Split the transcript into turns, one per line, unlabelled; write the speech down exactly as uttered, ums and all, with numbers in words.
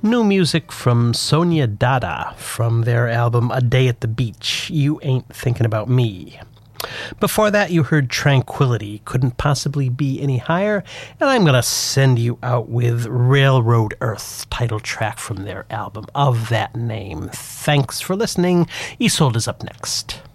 New music from Sonia Dada from their album A Day at the Beach, You Ain't Thinking About Me. Before that, you heard Tranquility, Couldn't Possibly Be Any Higher, and I'm going to send you out with Railroad Earth, title track from their album of that name. Thanks for listening. Isolde is up next.